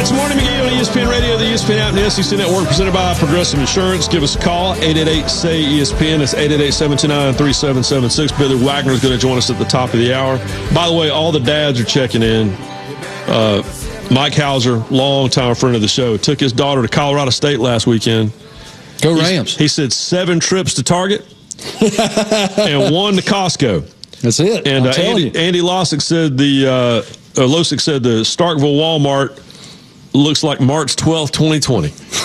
It's Marty McGee on ESPN Radio, the ESPN app, and the SEC Network, presented by Progressive Insurance. Give us a call, 888-SAY-ESPN. That's 888-729-3776. Billy Wagner is going to join us at the top of the hour. By the way, all the dads are checking in. Mike Hauser, longtime friend of the show, took his daughter to Colorado State last weekend. Go Rams. He said 7 trips to Target and 1 to Costco. That's it. And Andy Losick said the Starkville Walmart looks like March 12th, 2020.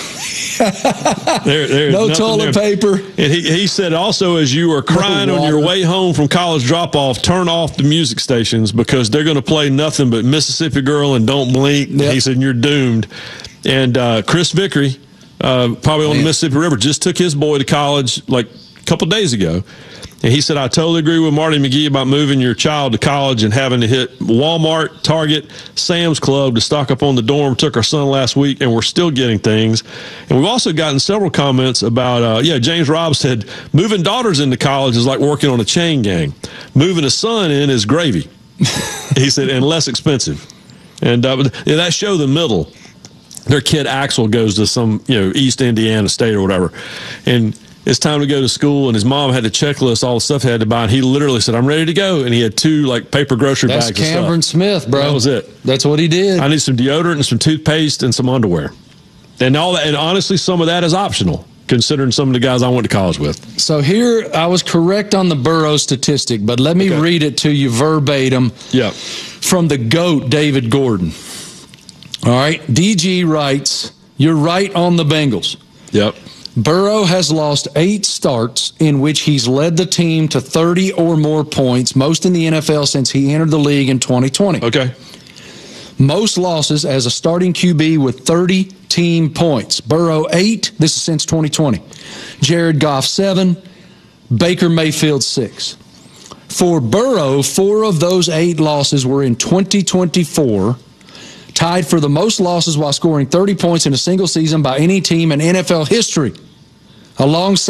No toilet paper. And he said also, as you are crying on your way home from college drop-off, turn off the music stations because they're going to play nothing but Mississippi Girl and Don't Blink. Yep. He said, you're doomed. And Chris Vickery, probably on the Mississippi River, just took his boy to college like a couple days ago. And he said, I totally agree with Marty McGee about moving your child to college and having to hit Walmart, Target, Sam's Club to stock up on the dorm. Took our son last week, and we're still getting things. And we've also gotten several comments about, James Robb said, moving daughters into college is like working on a chain gang. Moving a son in is gravy. He said, and less expensive. And that show, The Middle, their kid Axel goes to some, East Indiana State or whatever. And it's time to go to school, and his mom had a checklist, all the stuff he had to buy, and he literally said, I'm ready to go. And he had 2 paper grocery bags of stuff. That's Cameron Smith, bro. That was it. That's what he did. I need some deodorant and some toothpaste and some underwear. And all that, and honestly, some of that is optional, considering some of the guys I went to college with. So here, I was correct on the Burrow statistic, but let me read it to you verbatim from the GOAT, David Gordon. All right, DG writes, you're right on the Bengals. Yep. Burrow has lost 8 starts in which he's led the team to 30 or more points, most in the NFL since he entered the league in 2020. Okay. Most losses as a starting QB with 30 team points. Burrow 8, this is since 2020. Jared Goff 7, Baker Mayfield 6. For Burrow, 4 of those 8 losses were in 2024, tied for the most losses while scoring 30 points in a single season by any team in NFL history. Alongside